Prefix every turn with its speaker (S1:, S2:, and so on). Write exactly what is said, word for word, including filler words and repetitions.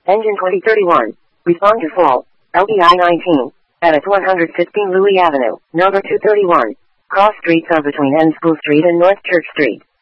S1: Engine twenty thirty-one. Respond to fault. L B I nineteen. Edit one fifteen Louis Avenue, number two thirty-one. Cross streets are between N School Street and North Church Street.